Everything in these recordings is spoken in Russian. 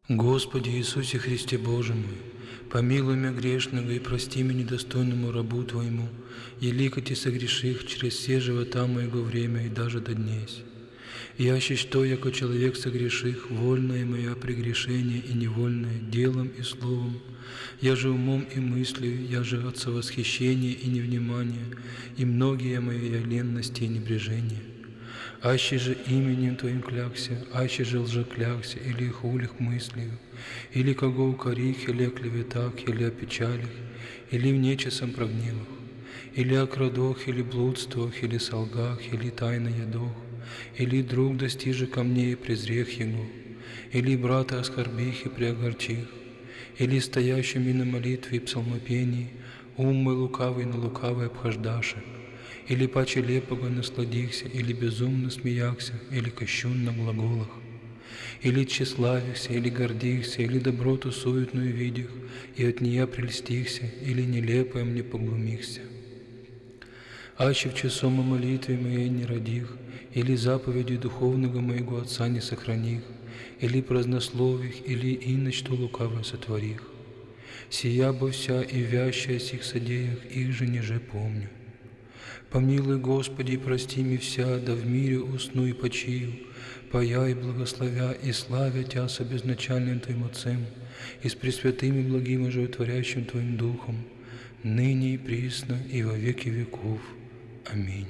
Господи Иисусе Христе Боже мой, помилуй меня грешного и прости меня недостойному рабу Твоему, елико Ти согреших через все живота моего время и даже до днесь. Яще что, яко человек согреших, вольное моя прегрешение и невольное, делом и словом, я же умом и мыслью, я же от совосхищения и невнимания, и многие мои я ленности и небрежения. Аще же именем Твоим клякся, аще же лжеклякся, или хулих мыслью, или кого укорих, или о клеветах, или о печалях, или в нечестном прогневах, или о крадох, или блудствах, или солгах, или тайно ядох, или друг достиже ко мне и презрех его, или брата оскорбих и приогорчих, или стоящими на молитве и псалмопении, ум мой лукавый на лукавый обхождаше, или паче лепого насладихся, или безумно смеяхся, или кощун на глаголах, или тщеславихся, или гордихся, или доброту суетную видях, и от нея прельстихся, или нелепое мне поглумихся. Аще в часом о молитве моей не родих, или заповеди духовного моего Отца не сохраних, или празднослових, или иначе что лукаво сотворих. Сия бо вся и вящая сих содеях, их же ниже помню. Помилуй, Господи, и прости ми вся, да в мире усну и почию, пая и благословя, и славя Тя со безначальным Твоим Отцем, и с пресвятым и благим и животворящим Твоим Духом, ныне и присно, и во веки веков. Аминь.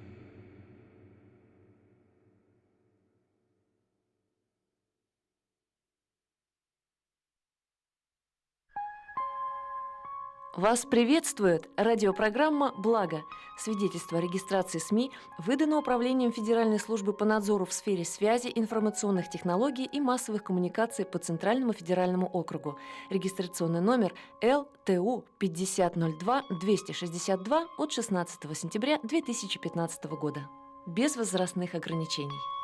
Вас приветствует радиопрограмма «Благо». Свидетельство о регистрации СМИ выдано Управлением Федеральной службы по надзору в сфере связи, информационных технологий и массовых коммуникаций по Центральному федеральному округу. Регистрационный номер ЛТУ 5002-262 от 16 сентября 2015 года. Без возрастных ограничений.